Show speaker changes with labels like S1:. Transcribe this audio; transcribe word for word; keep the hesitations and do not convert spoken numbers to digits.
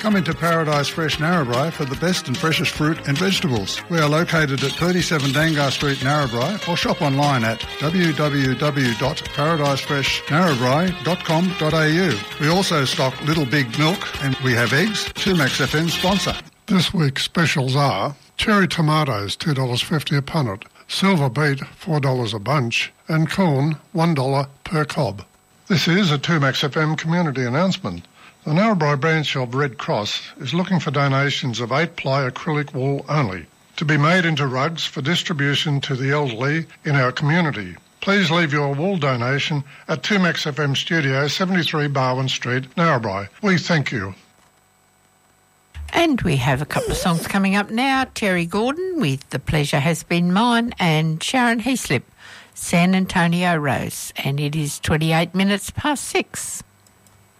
S1: Come into Paradise Fresh Narrabri for the best and freshest fruit and vegetables. We are located at thirty-seven Dangar Street, Narrabri, or shop online at w w w dot paradise fresh narrabri dot com dot a u. We also stock Little Big Milk and we have eggs. two Max F M sponsor.
S2: This week's specials are cherry tomatoes, two dollars fifty a punnet, silver beet, four dollars a bunch, and corn, one dollar per cob. This is a two Max F M community announcement. The Narrabri branch of Red Cross is looking for donations of eight-ply acrylic wool only, to be made into rugs for distribution to the elderly in our community. Please leave your wool donation at two Max F M Studio, seventy-three Barwon Street, Narrabri. We thank you.
S3: And we have a couple of songs coming up now. Terry Gordon with The Pleasure Has Been Mine, and Sharon Heaslip, San Antonio Rose. And it is twenty-eight minutes past six.